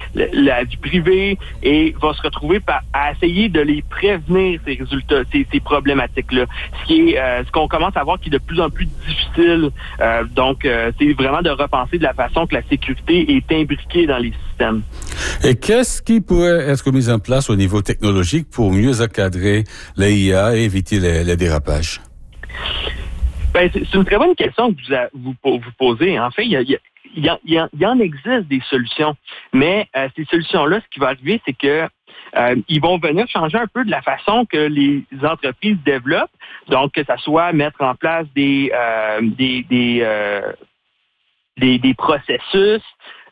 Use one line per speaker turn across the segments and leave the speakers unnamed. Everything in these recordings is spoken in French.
la vie privée et va se retrouver à essayer de les prévenir, ces résultats, ces problématiques-là. Ce qu'on commence à voir qui est de plus en plus difficile. Donc, c'est vraiment de repenser de la façon que la sécurité est imbriquée dans les systèmes.
Et qu'est-ce qui pourrait être mis en place au niveau technologique pour mieux encadrer l'IA et éviter les dérapages?
Ben, c'est une très bonne question que vous posez. En fait, il en existe des solutions, mais ces solutions-là, ce qui va arriver, c'est que ils vont venir changer un peu de la façon que les entreprises développent. Donc, que ça soit mettre en place des processus,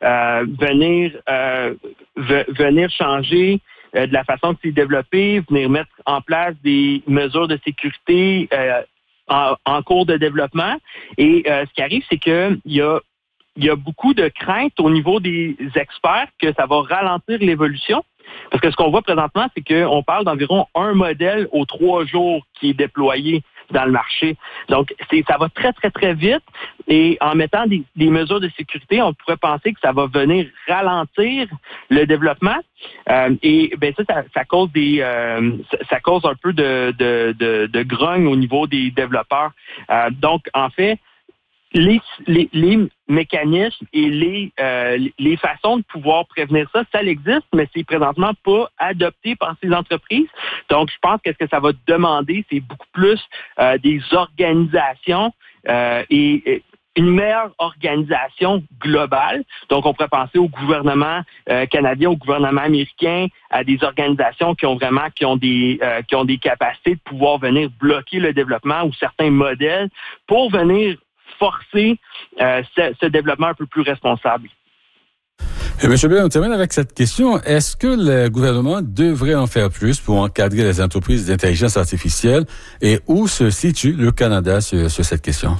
venir changer de la façon que c'est développé, venir mettre en place des mesures de sécurité en cours de développement. Et ce qui arrive, c'est que il y a beaucoup de craintes au niveau des experts que ça va ralentir l'évolution. Parce que ce qu'on voit présentement, c'est qu'on parle d'environ un modèle aux 3 jours qui est déployé dans le marché. Donc, ça va très, très, très vite. Et en mettant des mesures de sécurité, on pourrait penser que ça va venir ralentir le développement. Et ben ça cause ça cause un peu de grogne au niveau des développeurs. Donc, en fait, les mécanismes et les façons de pouvoir prévenir ça existe, mais c'est présentement pas adopté par ces entreprises. Donc, je pense que ce que ça va demander, c'est beaucoup plus des organisations et une meilleure organisation globale. Donc, on pourrait penser au gouvernement canadien, au gouvernement américain, à des organisations qui ont des capacités de pouvoir venir bloquer le développement ou certains modèles pour venir forcer ce développement un peu plus responsable.
Et M. Blais, on termine avec cette question. Est-ce que le gouvernement devrait en faire plus pour encadrer les entreprises d'intelligence artificielle et où se situe le Canada sur cette question?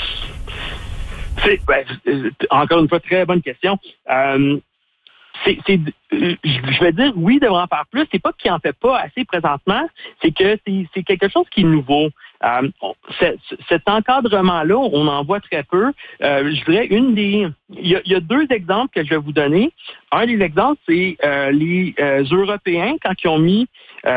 Encore une fois, très bonne question. Je vais dire oui, il devrait en faire plus. C'est pas qu'il en fait pas assez présentement, c'est que c'est quelque chose qui est nouveau. Cet encadrement-là, on en voit très peu. Je dirais il y a 2 exemples que je vais vous donner. Un des exemples, c'est les Européens quand ils ont mis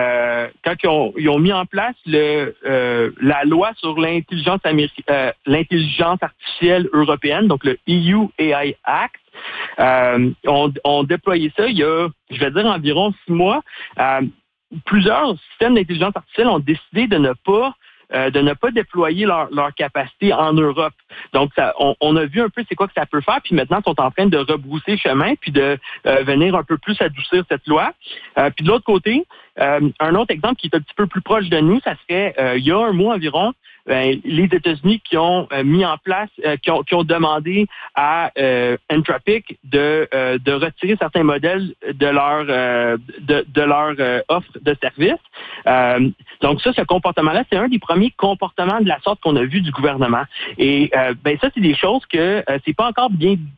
en place la loi sur l'intelligence artificielle européenne, donc le EU AI Act. On déployé ça il y a, je vais dire, environ 6 mois. Plusieurs systèmes d'intelligence artificielle ont décidé de ne pas déployer leur capacité en Europe. Donc, on a vu un peu c'est quoi que ça peut faire, puis maintenant, ils sont en train de rebrousser chemin, puis de venir un peu plus adoucir cette loi. Puis de l'autre côté, un autre exemple qui est un petit peu plus proche de nous, ça serait, il y a un mois environ, les États-Unis qui ont mis en place, qui ont demandé à Anthropic de retirer certains modèles de leur offre de service. Donc ça, ce comportement-là, c'est un des premiers comportements de la sorte qu'on a vu du gouvernement. Et ça, c'est des choses que c'est pas encore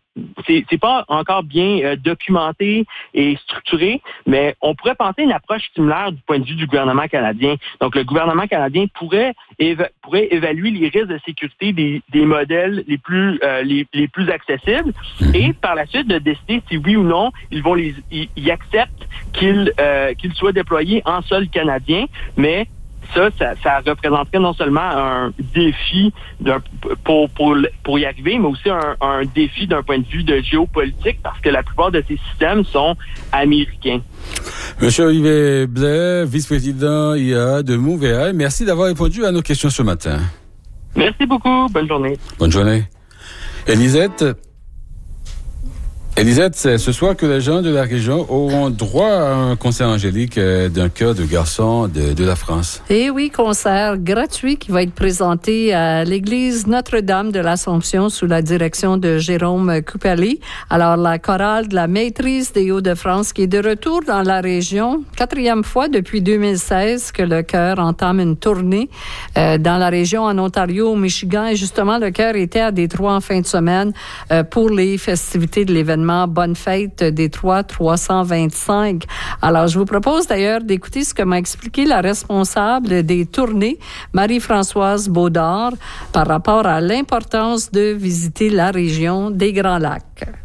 bien documenté et structuré, mais on pourrait penser à une approche similaire du point de vue du gouvernement canadien. Donc, le gouvernement canadien pourrait évaluer les risques de sécurité des modèles les plus accessibles et par la suite de décider si oui ou non ils acceptent qu'ils soient déployés en sol canadien, mais ça représenterait non seulement un défi pour y arriver, mais aussi un défi d'un point de vue de géopolitique, parce que la plupart de ces systèmes sont américains.
Monsieur Olivier Blais, vice-président IA de Montréal, merci d'avoir répondu à nos questions ce matin.
Merci beaucoup. Bonne journée.
Bonne journée. Elisette, c'est ce soir que les gens de la région auront droit à un concert angélique d'un chœur de garçons de la France.
Et oui, concert gratuit qui va être présenté à l'église Notre-Dame de l'Assomption sous la direction de Jérôme Coupali. Alors, la chorale de la Maîtrise des Hauts-de-France qui est de retour dans la région. 4e fois depuis 2016 que le chœur entame une tournée dans la région en Ontario, au Michigan. Et justement, le chœur était à Détroit en fin de semaine pour les festivités de l'événement Bonne Fête Détroit 325. Alors, je vous propose d'ailleurs d'écouter ce que m'a expliqué la responsable des tournées, Marie-Françoise Baudard, par rapport à l'importance de visiter la région des Grands Lacs.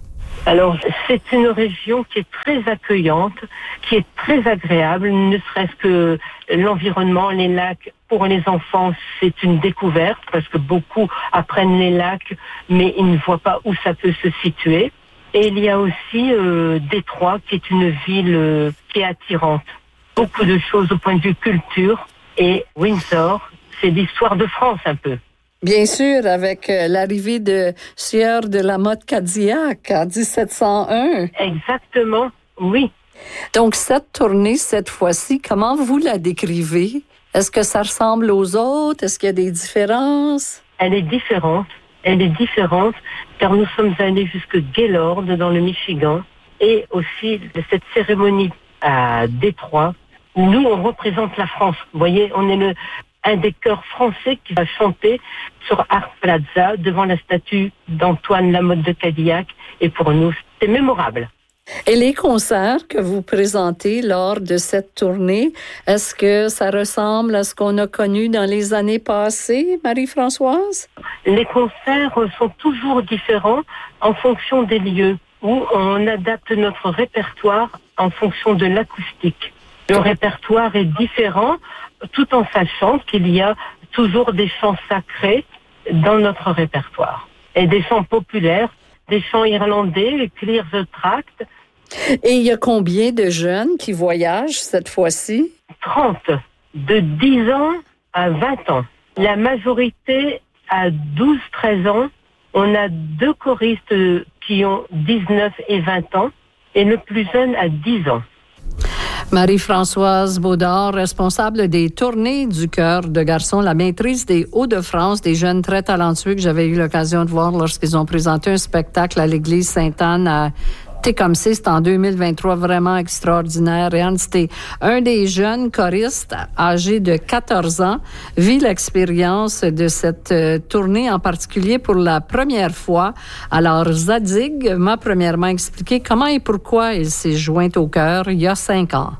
Alors, c'est une région qui est très accueillante, qui est très agréable, ne serait-ce que l'environnement, les lacs. Pour les enfants, c'est une découverte parce que beaucoup apprennent les lacs, mais ils ne voient pas où ça peut se situer. Et il y a aussi Détroit, qui est une ville qui est attirante. Beaucoup de choses au point de vue culture. Et Windsor, c'est l'histoire de France un peu.
Bien sûr, avec l'arrivée de Sieur de la Motte Cadillac en 1701.
Exactement, oui.
Donc, cette tournée, cette fois-ci, comment vous la décrivez? Est-ce que ça ressemble aux autres? Est-ce qu'il y a des différences?
Elle est différente. Elle est différente car nous sommes allés jusque Gaylord dans le Michigan et aussi cette cérémonie à Détroit. Nous, on représente la France. Vous voyez, on est un des chœurs français qui va chanter sur Art Plaza devant la statue d'Antoine Lamotte de Cadillac. Et pour nous, c'est mémorable.
Et les concerts que vous présentez lors de cette tournée, est-ce que ça ressemble à ce qu'on a connu dans les années passées, Marie-Françoise?
Les concerts sont toujours différents en fonction des lieux où on adapte notre répertoire en fonction de l'acoustique. Le répertoire est différent tout en sachant qu'il y a toujours des chants sacrés dans notre répertoire et des chants populaires, des chants irlandais, Clear the Tract.
Et il y a combien de jeunes qui voyagent cette fois-ci?
30, de 10 ans à 20 ans. La majorité à 12-13 ans. On a 2 choristes qui ont 19 et 20 ans et le plus jeune à 10 ans.
Marie-Françoise Baudard, responsable des tournées du chœur de garçons, la maîtrise des Hauts-de-France, des jeunes très talentueux que j'avais eu l'occasion de voir lorsqu'ils ont présenté un spectacle à l'église Sainte-Anne à Tecumseh. C'était en 2023, vraiment extraordinaire. Réan, c'était un des jeunes choristes âgés de 14 ans, vit l'expérience de cette tournée en particulier pour la première fois. Alors, Zadig m'a premièrement expliqué comment et pourquoi il s'est joint au chœur il y a 5 ans.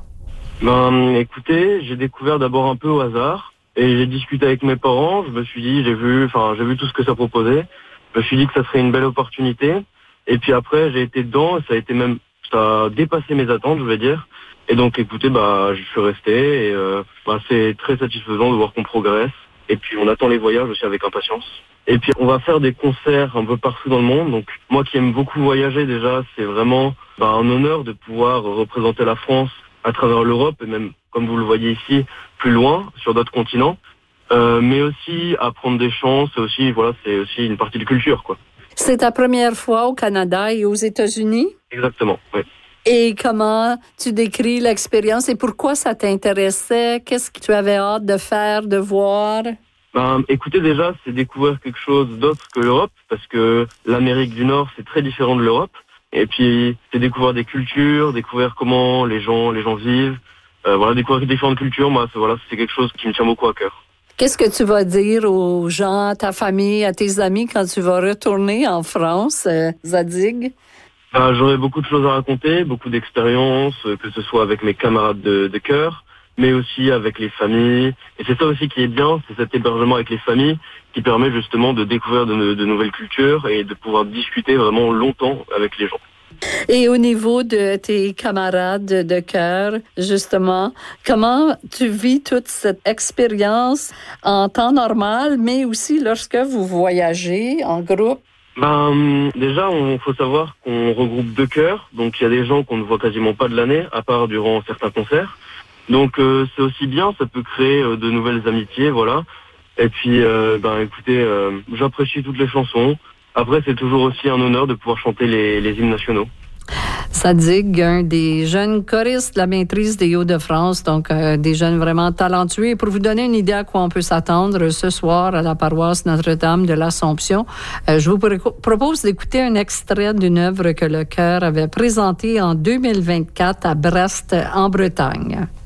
Écoutez, j'ai découvert d'abord un peu au hasard et j'ai discuté avec mes parents. Je me suis dit, j'ai vu tout ce que ça proposait. Je me suis dit que ça serait une belle opportunité. Et puis après, j'ai été dedans et ça a dépassé mes attentes, je vais dire. Et donc, écoutez, je suis resté et c'est très satisfaisant de voir qu'on progresse. Et puis, on attend les voyages aussi avec impatience. Et puis, on va faire des concerts un peu partout dans le monde. Donc, moi qui aime beaucoup voyager déjà, c'est vraiment un honneur de pouvoir représenter la France à travers l'Europe et même, comme vous le voyez ici, plus loin, sur d'autres continents. Mais aussi, apprendre des chants, c'est aussi une partie de culture, quoi.
C'est ta première fois au Canada et aux États-Unis?
Exactement, oui.
Et comment tu décris l'expérience et pourquoi ça t'intéressait? Qu'est-ce que tu avais hâte de faire, de voir?
Écoutez, déjà, c'est découvrir quelque chose d'autre que l'Europe, parce que l'Amérique du Nord, c'est très différent de l'Europe. Et puis, c'est découvrir des cultures, découvrir comment les gens vivent. Découvrir différentes cultures, moi, c'est quelque chose qui me tient beaucoup à cœur.
Qu'est-ce que tu vas dire aux gens, à ta famille, à tes amis quand tu vas retourner en France, Zadig?
J'aurai beaucoup de choses à raconter, beaucoup d'expériences, que ce soit avec mes camarades de chœur, mais aussi avec les familles. Et c'est ça aussi qui est bien, c'est cet hébergement avec les familles qui permet justement de découvrir de nouvelles cultures et de pouvoir discuter vraiment longtemps avec les gens.
Et au niveau de tes camarades de chœur, justement, comment tu vis toute cette expérience en temps normal, mais aussi lorsque vous voyagez en groupe?
Déjà, faut savoir qu'on regroupe 2 chœurs, donc il y a des gens qu'on ne voit quasiment pas de l'année, à part durant certains concerts. Donc c'est aussi bien, ça peut créer de nouvelles amitiés, voilà. Et puis, écoutez, j'apprécie toutes les chansons. Après, c'est toujours aussi un honneur de pouvoir chanter les hymnes nationaux.
Zadig, un des jeunes choristes de la maîtrise des Hauts-de-France, donc des jeunes vraiment talentueux. Et pour vous donner une idée à quoi on peut s'attendre ce soir à la paroisse Notre-Dame de l'Assomption, je vous propose d'écouter un extrait d'une œuvre que le chœur avait présentée en 2024 à Brest, en Bretagne.